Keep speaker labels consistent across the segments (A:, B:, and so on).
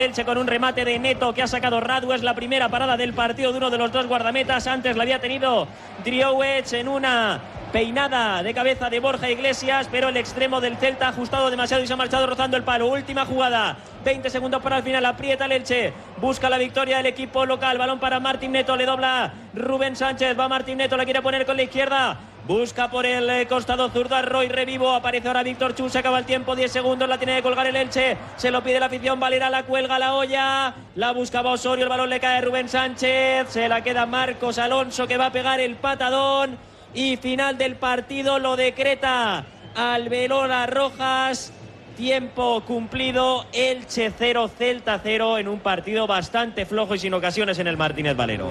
A: Elche con un remate de Neto que ha sacado Radu. Es la primera parada del partido de uno de los dos guardametas. Antes la había tenido Driouech en una peinada de cabeza de Borja Iglesias, pero el extremo del Celta ha ajustado demasiado y se ha marchado rozando el palo. Última jugada, 20 segundos para el final. Aprieta el Elche, busca la victoria del equipo local. Balón para Martín Neto, le dobla Rubén Sánchez. Va Martín Neto, la quiere poner con la izquierda. Busca por el costado zurdo a Roy Revivo. Aparece ahora Víctor Chu. Se acaba el tiempo. 10 segundos. La tiene que colgar el Elche. Se lo pide la afición. Valera la cuelga la olla. La buscaba Osorio. El balón le cae a Rubén Sánchez. Se la queda Marcos Alonso, que va a pegar el patadón. Y final del partido lo decreta Alberola Rojas. Tiempo cumplido. Elche 0, Celta 0 en un partido bastante flojo y sin ocasiones en el Martínez Valero.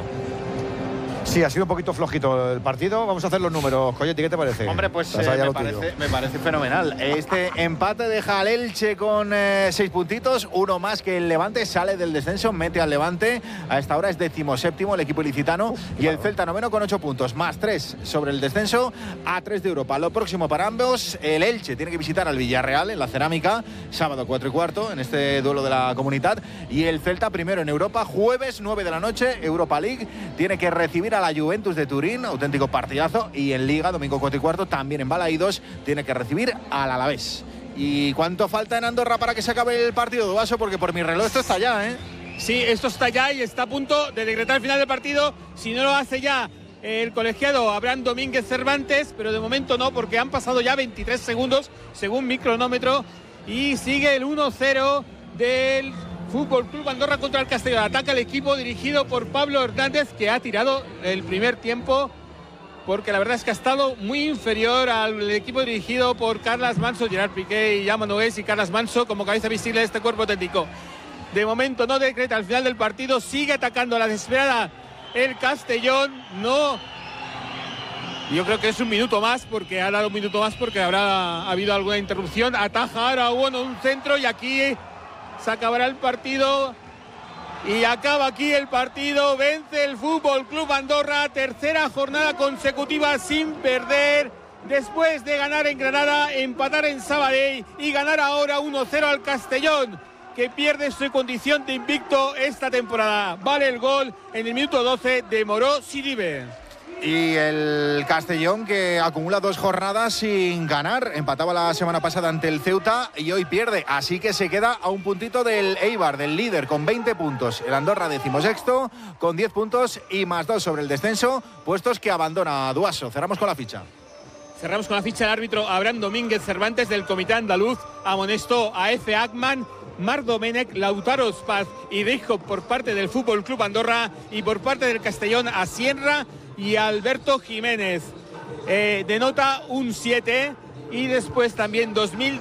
B: Sí, ha sido un poquito flojito el partido. Vamos a hacer los números. Coyetti, ¿qué te parece?
C: Hombre, pues me parece fenomenal. Este empate deja al Elche con 6 puntitos, uno más que el Levante. Sale del descenso, mete al Levante. A esta hora es 17º el equipo ilicitano. Y el Celta noveno con 8 puntos, más 3 sobre el descenso, a 3 de Europa. Lo próximo para ambos, el Elche tiene que visitar al Villarreal en la Cerámica, sábado 4:15, en este duelo de la Comunidad. Y el Celta primero en Europa, jueves 9 de la noche, Europa League. Tiene que recibir a la Juventus de Turín, auténtico partidazo. Y en Liga, domingo 4:15, también en Balaídos, tiene que recibir al Alavés. ¿Y cuánto falta en Andorra para que se acabe el partido, Duaso? Porque por mi reloj esto está ya, ¿eh?
D: Sí, esto está ya y está a punto de decretar el final del partido. Si no lo hace ya el colegiado Abraham Domínguez Cervantes, pero de momento no, porque han pasado ya 23 segundos, según mi cronómetro, y sigue el 1-0 del Fútbol Club Andorra contra el Castellón. Ataca el equipo dirigido por Pablo Hernández, que ha tirado el primer tiempo, porque la verdad es que ha estado muy inferior al equipo dirigido por Carles Manso, Gerard Piqué y Jaume Nogués, y Carles Manso como cabeza visible de este cuerpo técnico. De momento no decreta el final del partido, sigue atacando a la desesperada el Castellón. No, yo creo que es un minuto más, porque ha dado un minuto más porque habrá habido alguna interrupción. Ataja ahora, bueno, un centro, y aquí se acabará el partido. Y acaba aquí el partido. Vence el Fútbol Club Andorra, tercera jornada consecutiva sin perder, después de ganar en Granada, empatar en Sabadell y ganar ahora 1-0 al Castellón, que pierde su condición de invicto esta temporada. Vale el gol en el minuto 12 de Moró Siribe.
C: Y el Castellón, que acumula 2 jornadas sin ganar. Empataba la semana pasada ante el Ceuta y hoy pierde. Así que se queda a un puntito del Eibar, del líder, con 20 puntos. El Andorra 16º con 10 puntos y más 2 sobre el descenso, puestos que abandona Duaso. Cerramos con la ficha.
D: Cerramos con la ficha del árbitro Abraham Domínguez Cervantes, del Comité Andaluz. Amonestó a Efe Ackman, Marc Domènech, Lautaro Spaz y Dijkov por parte del Fútbol Club Andorra, y por parte del Castellón a Sierra y Alberto Jiménez. Denota un 7, y después también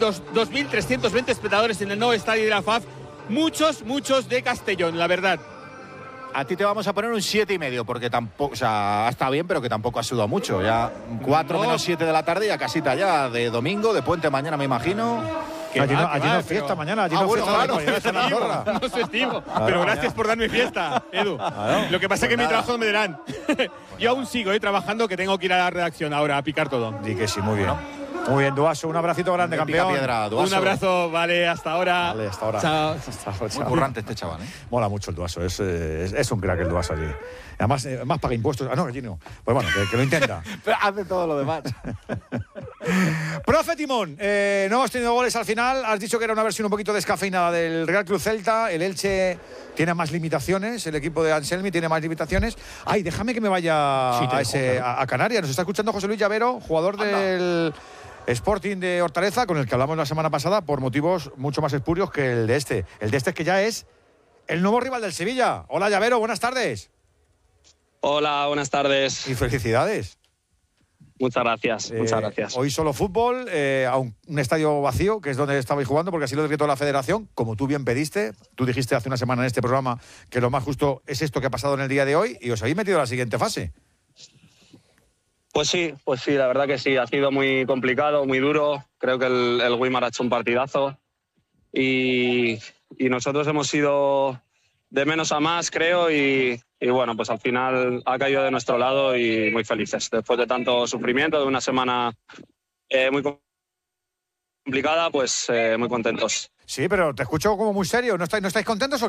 D: 2.320 espectadores en el nuevo estadio de la FAF. Muchos de Castellón, la verdad.
C: A ti te vamos a poner un 7,5, porque tampoco, o sea, está bien, pero que tampoco ha sudado mucho. Ya 4 menos 7 de la tarde, ya casita ya de domingo, de puente mañana, me imagino.
B: Allí no es fiesta mañana, allí no es fiesta,
C: claro,
B: en Andorra.
D: No es festivo, pero gracias por darme fiesta, Edu. Lo que pasa es que mi trabajo no me darán. Yo aún sigo trabajando, que tengo que ir a la redacción ahora a picar todo.
B: Di que sí, muy bien. Muy bien, Duaso, un abracito grande, campeón.
D: Un abrazo, vale, hasta ahora.
B: Vale, hasta ahora.
D: Chao.
C: Muy currante este chaval, ¿eh?
B: Mola mucho el Duaso, es un crack el Duaso allí. Además, más paga impuestos. Ah, no, allí no. Pues bueno, que lo intenta.
C: Pero hace todo lo demás.
B: Profe Timón, no hemos tenido goles al final. Has dicho que era una versión un poquito descafeinada del Real Club Celta. El Elche tiene más limitaciones, el equipo de Anselmi tiene más limitaciones. Ay, déjame que me vaya a Canarias. Nos está escuchando José Luis Llavero, jugador del Sporting de Hortaleza, con el que hablamos la semana pasada por motivos mucho más espurios que el de este. El de este es que ya es el nuevo rival del Sevilla. Hola Llavero, buenas tardes.
E: Hola, buenas tardes.
B: Y felicidades.
E: Muchas gracias, muchas gracias.
B: Hoy solo fútbol, a un estadio vacío, que es donde estabais jugando, porque así lo decretó la Federación, como tú bien pediste. Tú dijiste hace una semana en este programa que lo más justo es esto que ha pasado en el día de hoy, y os habéis metido a la siguiente fase.
E: Pues sí, la verdad que sí. Ha sido muy complicado, muy duro. Creo que el Weimar ha hecho un partidazo. Y nosotros hemos ido de menos a más, creo, y bueno, pues al final ha caído de nuestro lado y muy felices. Después de tanto sufrimiento, de una semana muy complicada, pues muy contentos.
B: Sí, pero te escucho como muy serio. ¿No estáis contentos o